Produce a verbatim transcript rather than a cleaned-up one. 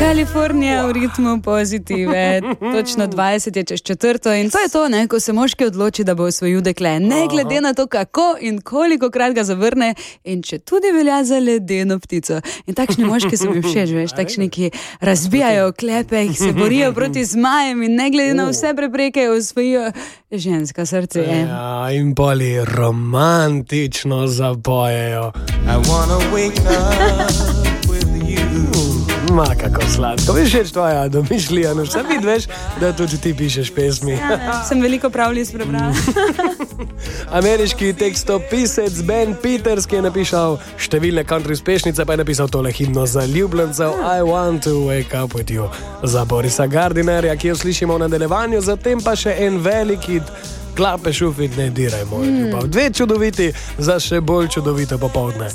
Kalifornija v ritmu pozitive, točno dvajset je čez četrto in to je to, ne, ko se moški odloči, da bo osvojil dekle, ne glede na to, kako in koliko krat ga zavrne in če tudi velja za ledeno ptico. In takšni moški so mi všeč, veš, takšni, ki razbijajo klepe, ki se borijo proti zmajem in ne glede na vse prepreke osvojijo ženska srce. Ja, in bolj romantično zapojejo. I wanna wake up with you. Ma, kako sladko. Veš, je tvoja domišljija, no šta vidiš, da tudi ti pišeš pesmi. Ja, sem veliko pravljic prebrala. Ameriški tekstopisec Ben Peters, ki je napisal številne country uspešnice, pa je napisal tole himno za ljubljencev I want to wake up with you. Za Borisa Gardinerja, ki jo slišimo v nadaljevanju, zatem pa še en velik hit. Klape šufit, ne diraj, moj ljubav. Dve čudoviti za še bolj čudovito popoldne.